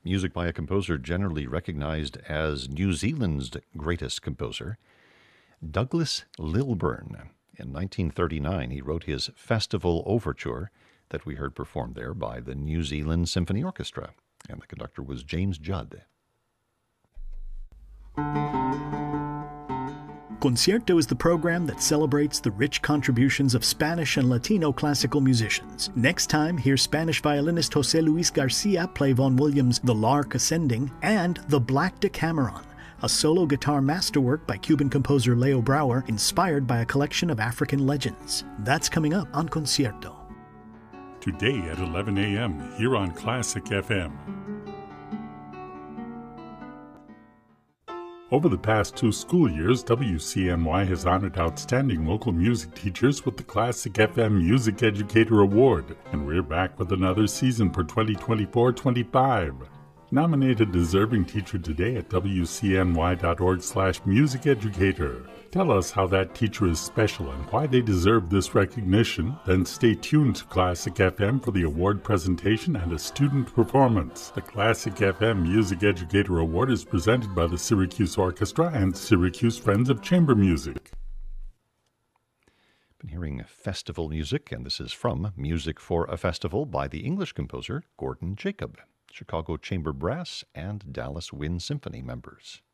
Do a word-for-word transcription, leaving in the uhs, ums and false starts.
music by a composer generally recognized as New Zealand's greatest composer, Douglas Lilburn. In nineteen thirty-nine, he wrote his Festival Overture that we heard performed there by the New Zealand Symphony Orchestra, and the conductor was James Judd. Concierto is the program that celebrates the rich contributions of Spanish and Latino classical musicians. Next time, hear Spanish violinist José Luis Garcia play Vaughan Williams' The Lark Ascending and The Black Decameron, a solo guitar masterwork by Cuban composer Leo Brouwer, inspired by a collection of African legends. That's coming up on Concierto. Today at eleven a.m. here on Classic F M. Over the past two school years, W C N Y has honored outstanding local music teachers with the Classic F M Music Educator Award, and we're back with another season for twenty twenty-four twenty-five. Nominate a deserving teacher today at W C N Y dot org slash music educator. Tell us how that teacher is special and why they deserve this recognition. Then stay tuned to Classic F M for the award presentation and a student performance. The Classic F M Music Educator Award is presented by the Syracuse Orchestra and Syracuse Friends of Chamber Music. Been hearing festival music, and this is from Music for a Festival by the English composer Gordon Jacob, Chicago Chamber Brass and Dallas Wind Symphony members.